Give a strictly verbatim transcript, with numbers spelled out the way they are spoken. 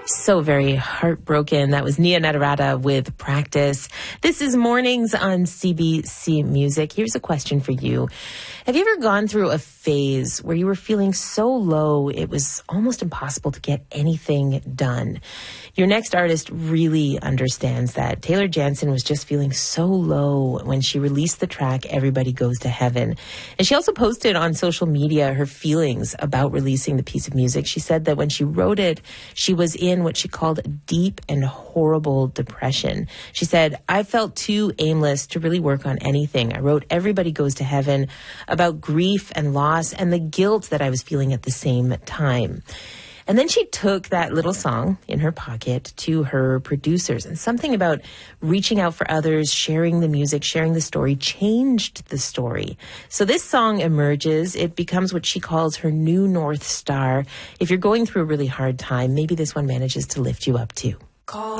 So very heartbroken. That was Nia Natarata with Practice. This is Mornings on C B C Music. Here's a question for you. Have you ever gone through a phase where you were feeling so low it was almost impossible to get anything done? Your next artist really understands that. Taylor Jansen was just feeling so low when she released the track Everybody Goes to Heaven. And she also posted on social media her feelings about releasing the piece of music. She said that when she wrote it, she was in what she called deep and horrible depression. She said, I felt too aimless to really work on anything. I wrote Everybody Goes to Heaven about grief and loss and the guilt that I was feeling at the same time. And then she took that little song in her pocket to her producers, and something about reaching out for others, sharing the music, sharing the story, changed the story. So this song emerges. It becomes what she calls her new North Star. If you're going through a really hard time, maybe this one manages to lift you up too. Call